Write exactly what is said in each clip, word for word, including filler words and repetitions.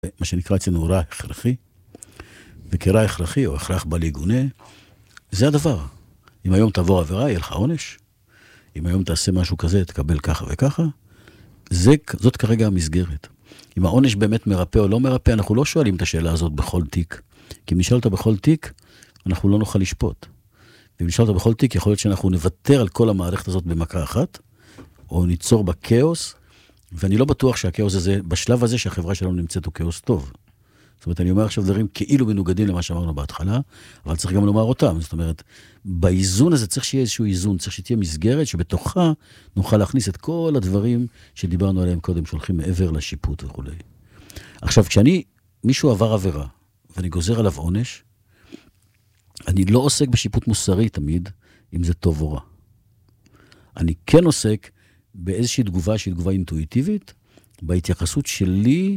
מה שנקרא אצלנו רע הכרחי, וכרע הכרחי או הכרח בל יגונה, זה הדבר. אם היום תעבור עבירה, יהיה לך עונש. אם היום תעשה משהו כזה, תקבל ככה וככה. זה, זאת כרגע המסגרת. אם העונש באמת מרפא או לא מרפא, אנחנו לא שואלים את השאלה הזאת בכל תיק. כי אם נשאל אותה בכל תיק, אנחנו לא נוכל לשפוט. ואם נשאל אותה בכל תיק, יכול להיות שאנחנו נוותר על כל המערכת הזאת במכה אחת, או ניצור בה כאוס, ואני לא בטוח שהכאוס הזה, בשלב הזה שהחברה שלנו נמצאת הוא כאוס טוב. זאת אומרת, אני אומר עכשיו דברים כאילו מנוגדים למה שאמרנו בהתחלה, אבל צריך גם לומר אותם. זאת אומרת, באיזון הזה צריך שיהיה איזשהו איזון, צריך שתהיה מסגרת שבתוכה נוכל להכניס את כל הדברים שדיברנו עליהם קודם, שהולכים מעבר לשיפוט וכו'. עכשיו, כשאני, מישהו עבר עבירה, ואני גוזר עליו עונש, אני לא עוסק בשיפוט מוסרי תמיד, אם זה טוב או רע. אני כן עוסק באיזושהי תגובה שהיא תגובה אינטואיטיבית, בהתייחסות שלי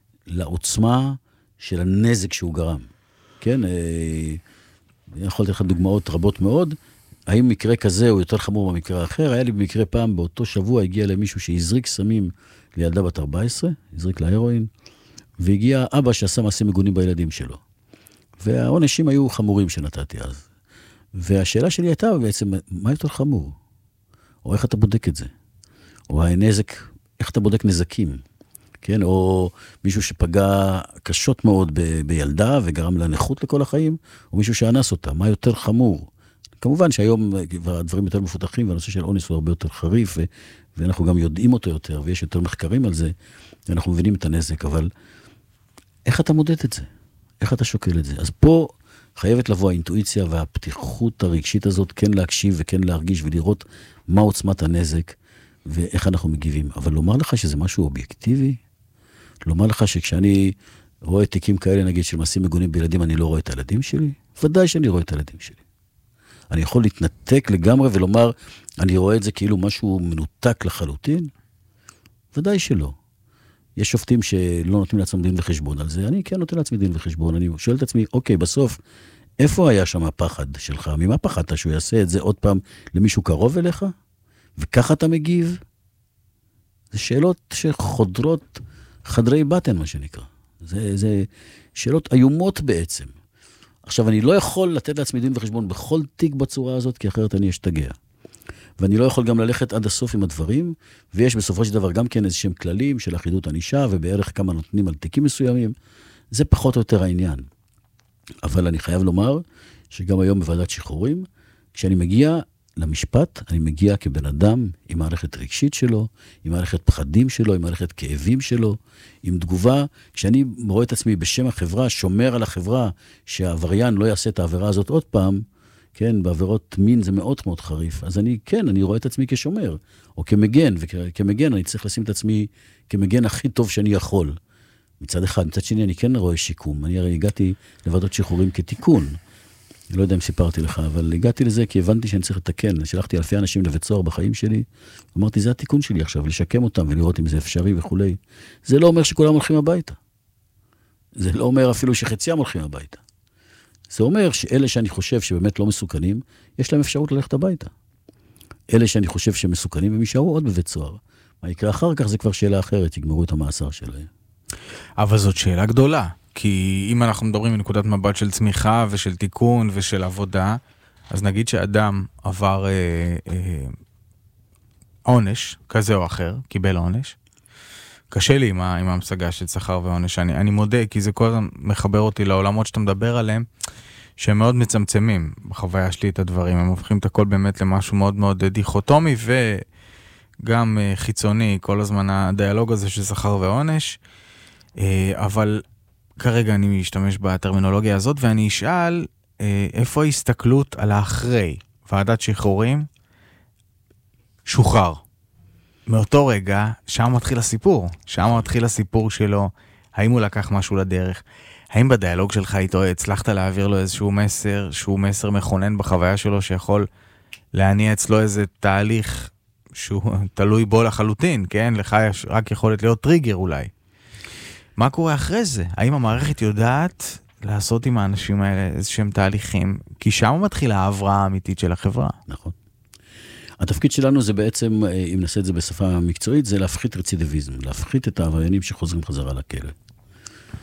לעוצמה של הנזק שהוא גרם. כן, אני יכול לתת לך דוגמאות רבות מאוד, האם מקרה כזה הוא יותר חמור במקרה האחר? היה לי במקרה פעם, באותו שבוע הגיע למישהו שהזריק סמים לילדה בת ארבע עשרה, הזריק להרואין, והגיע אבא שעשה מעשים מגונים בילדים שלו. והעונשים היו חמורים שנתתי אז. והשאלה שלי הייתה בעצם, מה יותר חמור? או איך אתה בודק את זה? או הנזק, איך אתה בודק נזקים? כן, או מישהו שפגע קשות מאוד ב- בילדה וגרם לה נכות לכל החיים, או מישהו שאנס אותה, מה יותר חמור? כמובן שהיום הדברים יותר מפותחים, והנושא של אונס הוא הרבה יותר חריף, ו- ואנחנו גם יודעים אותו יותר, ויש יותר מחקרים על זה, ואנחנו מבינים את הנזק, אבל איך אתה מודד את זה? איך אתה שוקל את זה? אז פה חייבת לבוא האינטואיציה והפתיחות הרגשית הזאת, כן להקשיב וכן להרגיש ולראות מה עוצמת הנזק, ואיך אנחנו מגיבים. אבל לומר לך שזה משהו אובייקטיבי, לומר לך שכשאני רואה תיקים כאלה, נגיד, של מעשים מגונים בילדים, אני לא רואה את הילדים שלי? ודאי שאני רואה את הילדים שלי. אני יכול להתנתק לגמרי ולומר, אני רואה את זה כאילו משהו מנותק לחלוטין? ודאי שלא. יש שופטים שלא נותנים לעצמם דין וחשבון על זה. אני כן נותן לעצמי דין וחשבון. אני שואל את עצמי, אוקיי, בסוף, איפה היה שם הפחד שלך? ממה פחדת שהוא יעשה את זה עוד פעם למישהו קרוב אליך? וככה אתה מגיב? זה שאלות שחודרות חדרי בטן, מה שנקרא. זה, זה שאלות איומות בעצם. עכשיו, אני לא יכול לתת לעצמי דין וחשבון בכל תיק בצורה הזאת, כי אחרת אני אשתגע. ואני לא יכול גם ללכת עד הסוף עם הדברים, ויש בסופו של דבר גם כן איזשהם כללים של אחידות ענישה, ובערך כמה נותנים על תיקים מסוימים. זה פחות או יותר העניין. אבל אני חייב לומר, שגם היום בוועדת שחרורים, כשאני מגיע למשפט, אני מגיע כבן אדם עם מערכת רגשית שלו, עם מערכת פחדים שלו, עם מערכת כאבים שלו, עם תגובה. כשאני רואה את עצמי בשם החברה, שומר על החברה, שהעבריין לא יעשה את העבירה הזאת עוד פעם, כן, בעבירות מין זה מאוד מאוד חריף. אז אני, כן, אני רואה את עצמי כשומר, או כמגן, וכמגן אני צריך לשים את עצמי כמגן הכי טוב שאני יכול. מצד אחד, מצד שני, אני כן רואה שיקום. אני הרי הגעתי לוועדות שחרורים כתיקון. אני לא יודע אם סיפרתי לך, אבל הגעתי לזה כי הבנתי שאני צריך לתקן. שלחתי אלפי אנשים לבית סוהר בחיים שלי. אמרתי, זה התיקון שלי עכשיו, לשקם אותם ולראות אם זה אפשרי וכו'. זה לא אומר שכולם הולכים הביתה. זה לא אומר אפילו שחציים הולכים הביתה. זה אומר שאלה שאני חושב שבאמת לא מסוכנים, יש להם אפשרות ללכת הביתה. אלה שאני חושב שהם מסוכנים, הם יישארו עוד בבית סוהר. מה יקרה אחר כך זה כבר שאלה אחרת, יגמרו את המאסר שלהם. אבל זאת שאלה גדולה, כי אם אנחנו מדברים מנקודת מבט של צמיחה ושל תיקון ושל עבודה, אז נגיד שאדם עבר אה, אה, עונש כזה או אחר, קיבל עונש, קשה לי עם, עם המשגה של שכר ועונש. אני, אני מודה, כי זה כל הזמן מחבר אותי לעולמות שאתה מדבר עליהם, שהם מאוד מצמצמים בחוויה שלי את הדברים. הם הופכים את הכל באמת למשהו מאוד מאוד דיכוטומי וגם uh, חיצוני, כל הזמן הדיאלוג הזה של שכר ועונש. Uh, אבל כרגע אני משתמש בטרמינולוגיה הזאת, ואני אשאל uh, איפה ההסתכלות על האחרי ועדת שחרורים שוחרר. מאותו רגע, שם מתחיל הסיפור. שם מתחיל הסיפור שלו. האם הוא לקח משהו לדרך? האם בדיאלוג שלך איתו הצלחת להעביר לו איזשהו מסר, שהוא מסר מכונן בחוויה שלו, שיכול להניע אצלו איזה תהליך שהוא תלוי בו לחלוטין, כן? לך יש רק יכולת להיות טריגר אולי. מה קורה אחרי זה? האם המערכת יודעת לעשות עם האנשים האלה איזשהם תהליכים? כי שם מתחילה העברה האמיתית של החברה. נכון. התפקיד שלנו זה בעצם, אם נעשה את זה בשפה מקצועית, זה להפחית רצידיביזם, להפחית את העבריינים שחוזרים חזרה לכלא.